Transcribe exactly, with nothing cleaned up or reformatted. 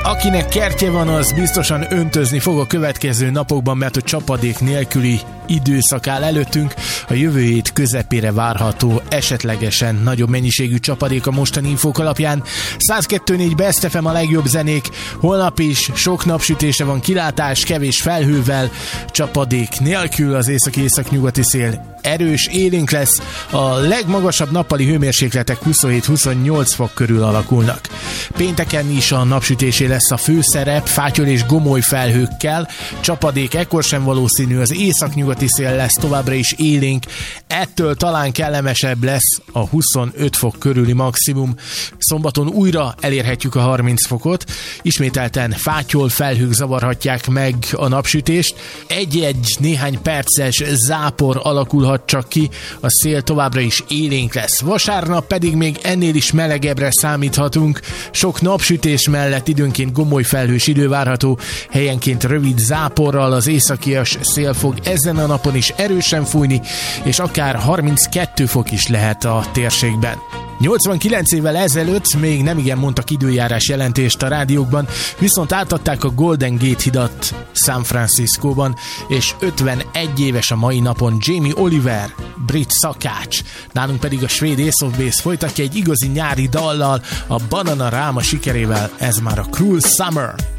Akinek kertje van, az biztosan öntözni fog a következő napokban, mert a csapadék nélküli időszak áll előttünk. A jövő hét közepére várható esetlegesen nagyobb mennyiségű csapadék a mostani infók alapján. száz kettő négy Best ef em a legjobb zenék. Holnap is sok napsütése van, kilátás, kevés felhővel, csapadék nélkül, az északi-északnyugati szél erős, élénk lesz. A legmagasabb nappali hőmérsékletek huszonhét-huszonnyolc fok körül alakulnak. Pénteken is a napsütésé lesz a főszerep, fátyol és gomoly felhőkkel. Csapadék ekkor sem valószínű, az északnyugati szél lesz továbbra is élénk. Ettől talán kellemesebb lesz a huszonöt fok körüli maximum. Szombaton újra elérhetjük a harminc fokot. Ismételten fátyol felhők zavarhatják meg a napsütést. Egy-egy néhány perces zápor alakulhat csak ki, a szél továbbra is élénk lesz. Vasárnap pedig még ennél is melegebbre számíthatunk. Sok napsütés mellett időnként gomoly felhős idő várható, helyenként rövid záporral, az északias szél fog ezen a napon is erősen fújni, és akár harminckettő fok is lehet a térségben. nyolcvankilenc évvel ezelőtt még nem igen mondtak időjárás jelentést a rádiókban, viszont átadták a Golden Gate hidat San Franciscóban, és ötvenegy éves a mai napon Jamie Oliver, brit szakács. Nálunk pedig a svéd Ace of Base folytatja egy igazi nyári dallal, a Bananarama sikerével, ez már a Cruel Summer.